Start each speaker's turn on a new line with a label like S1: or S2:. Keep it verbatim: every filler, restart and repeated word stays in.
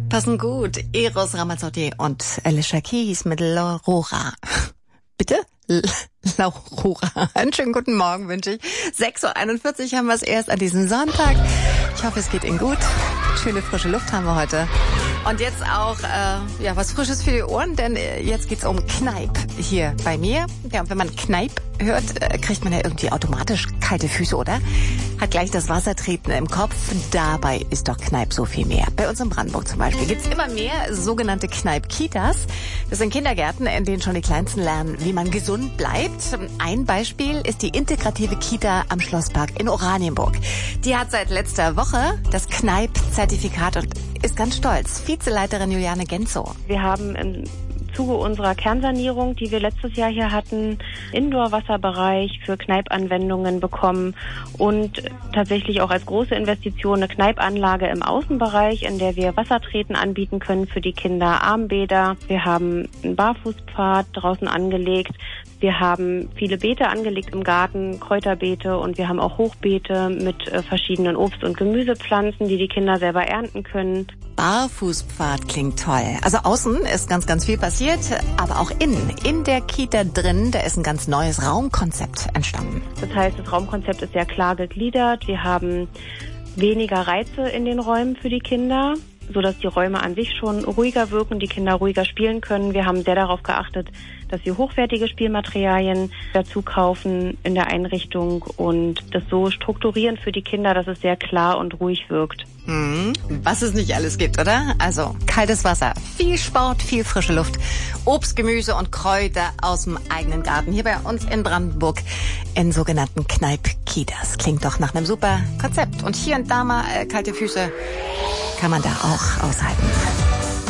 S1: Passen gut. Eros Ramazzotti und Alicia Keys mit Laurora. Bitte? L- Laurora. Einen schönen guten Morgen wünsche ich. sechs Uhr einundvierzig haben wir es erst an diesem Sonntag. Ich hoffe, es geht Ihnen gut. Schöne frische Luft haben wir heute. Und jetzt auch äh, ja was Frisches für die Ohren, denn äh, jetzt geht's um Kneipp hier bei mir. Ja, und wenn man Kneipp hört, äh, kriegt man ja irgendwie automatisch kalte Füße, oder? Hat gleich das Wassertreten im Kopf. Dabei ist doch Kneipp so viel mehr. Bei uns in Brandenburg zum Beispiel gibt's immer mehr sogenannte Kneipp-Kitas. Das sind Kindergärten, in denen schon die Kleinsten lernen, wie man gesund bleibt. Ein Beispiel ist die integrative Kita am Schlosspark in Oranienburg. Die hat seit letzter Woche das Kneipp-Zertifikat und ist ganz stolz. Vizeleiterin Juliane Genzow.
S2: Wir haben im Zuge unserer Kernsanierung, die wir letztes Jahr hier hatten, Indoor-Wasserbereich für Kneipp-Anwendungen bekommen und tatsächlich auch als große Investition eine Kneipp-Anlage im Außenbereich, in der wir Wassertreten anbieten können für die Kinder, Armbäder. Wir haben einen Barfußpfad draußen angelegt. Wir haben viele Beete angelegt im Garten, Kräuterbeete, und wir haben auch Hochbeete mit äh, verschiedenen Obst- und Gemüsepflanzen, die die Kinder selber ernten können.
S1: Barfußpfad klingt toll. Also außen ist ganz, ganz viel passiert, aber auch innen, in der Kita drin, da ist ein ganz neues Raumkonzept entstanden.
S2: Das heißt, das Raumkonzept ist sehr klar gegliedert. Wir haben weniger Reize in den Räumen für die Kinder, sodass die Räume an sich schon ruhiger wirken, die Kinder ruhiger spielen können. Wir haben sehr darauf geachtet, dass wir hochwertige Spielmaterialien dazu kaufen in der Einrichtung und das so strukturieren für die Kinder, dass es sehr klar und ruhig wirkt.
S1: Hm, was es nicht alles gibt, oder? Also kaltes Wasser, viel Sport, viel frische Luft, Obst, Gemüse und Kräuter aus dem eigenen Garten. Hier bei uns in Brandenburg in sogenannten Kneipp-Kitas. Klingt doch nach einem super Konzept. Und hier und da mal äh, kalte Füße kann man da auch aushalten.